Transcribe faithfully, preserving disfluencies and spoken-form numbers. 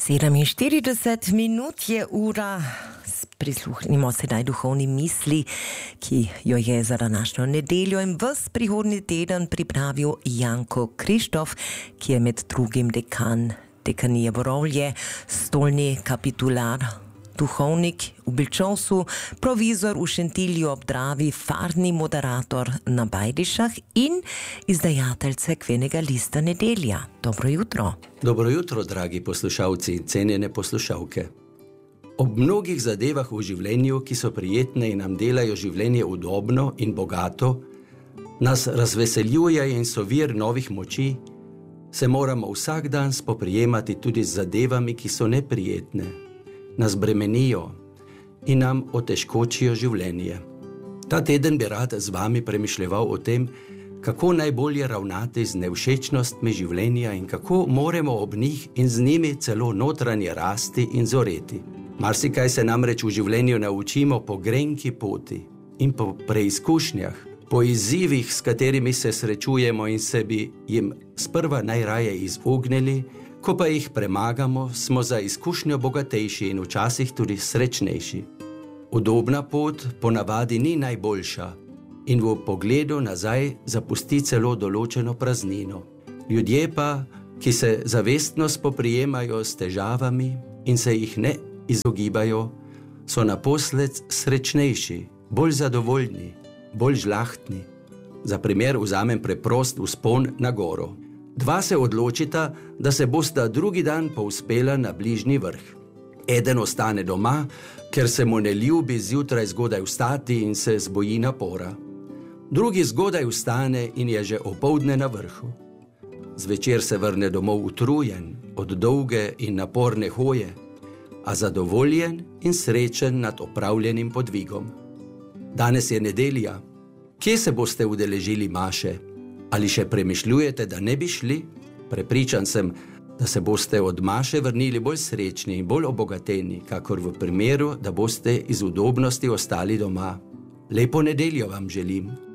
sedeminštirideset minut je ura. Prisluhnimo sedaj duhovni misli, ki jo je za današnjo nedeljo in ves prihodnji teden pripravil Janko Krištof, ki je med drugim dekan dekanije Borovlje, stolni kapitular, duhovnik v Bilčovsu, provizor v Šentilju ob Dravi, farni moderator na Bajdišah in izdajatelj cerkvenega lista Nedelja. Dobro jutro. Dobro jutro, dragi poslušalci in cenjene poslušalke. Ob mnogih zadevah v življenju, ki so prijetne in nam delajo življenje udobno in bogato, nas razveseljujejo in so vir novih moči, se moramo vsak dan spoprijemati tudi z zadevami, ki so neprijetne, nas bremenijo in nam otežkočijo življenje. Ta teden bi rad z vami premišljeval o tem, kako najbolje ravnati z nevšečnostmi življenja in kako moramo ob njih in z njimi celo notranje rasti in zoreti. Marsikaj se namreč v življenju naučimo po grenki poti in po preizkušnjah, po izzivih, s katerimi se srečujemo in se bi jim sprva najraje izognili, ko pa jih premagamo, smo za izkušnjo bogatejši in včasih tudi srečnejši. Udobna pot ponavadi ni najboljša in v pogledu nazaj zapusti celo določeno praznino. Ljudje pa, ki se zavestno spoprijemajo s težavami in se jih ne izogibajo, so naposled srečnejši, bolj zadovoljni, bolj žlahtni. Za primer vzamem preprost vzpon na goro. Dva se odločita, da se bosta drugi dan povzpela na bližnji vrh. Eden ostane doma, ker se mu ne ljubi zjutraj zgodaj vstati in se zboji napora. Drugi zgodaj vstane in je že opoldne na vrhu. Zvečer se vrne domov utrujen od dolge in naporne hoje, a zadovoljen in srečen nad opravljenim podvigom. Danes je nedelja. Kje se boste udeležili maše? Ali še premišljujete, da ne bi šli? Prepričan sem, da se boste od maše vrnili bolj srečni in bolj obogateni, kakor v primeru, da boste iz udobnosti ostali doma. Lepo nedeljo vam želim.